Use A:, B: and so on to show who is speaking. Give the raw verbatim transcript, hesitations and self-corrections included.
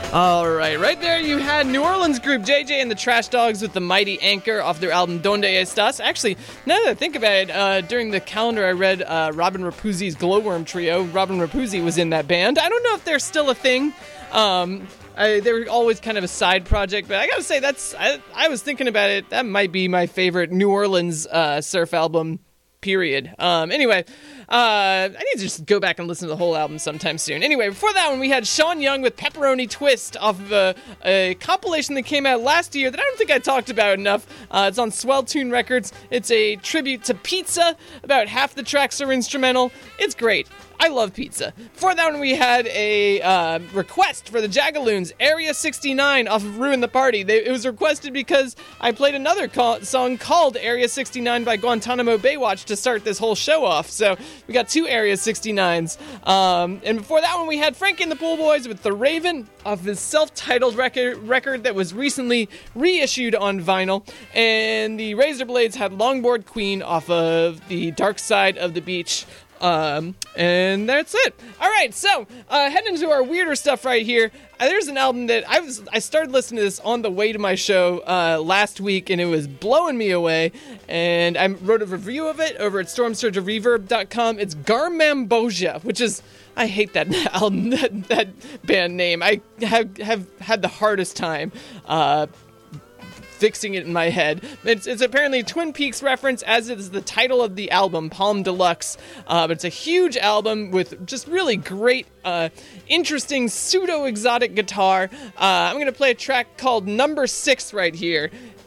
A: All right, right there you had New Orleans group J J and the Trash Dogs with the Mighty Anchor off their album Donde Estás. Actually, now that I think about it, uh, during the calendar I read uh, Robin Rapuzzi's Glowworm Trio. Robin Rapuzzi was in that band. I don't know if they're still a thing. Um, I, they were always kind of a side project, but I gotta say, that's I, I was thinking about it. That might be my favorite New Orleans uh, surf album, period. Um, anyway, uh, I need to just go back and listen to the whole album sometime soon. Anyway, before that one, we had Sean Young with Pepperoni Twist off of a, a compilation that came out last year that I don't think I talked about enough. Uh, it's on Swell Tune Records. It's a tribute to pizza. About half the tracks are instrumental. It's great. I love pizza. Before that one, we had a uh, request for the Jagaloons, Area sixty-nine off of Ruin the Party. They, it was requested because I played another call, song called Area sixty-nine by Guantanamo Baywatch to start this whole show off. So we got two Area sixty-nines. Um, and before that one, we had Frankie and the Pool Boys with The Raven off his self-titled record, record that was recently reissued on vinyl. And the Razor Blades had Longboard Queen off of the Dark Side of the Beach. Um, and that's it. All right, so uh, heading into our weirder stuff right here. Uh, there's an album that I was I started listening to this on the way to my show uh, last week, and it was blowing me away. And I wrote a review of it over at storm surge of reverb dot com. It's Garmambosia, which is, I hate that album, that, that band name. I have have had the hardest time Uh, fixing it in my head. It's, it's apparently a Twin Peaks reference, as is the title of the album, Palm Deluxe. Uh, but it's a huge album with just really great, uh, interesting, pseudo-exotic guitar. Uh, I'm going to play a track called Number Six right here.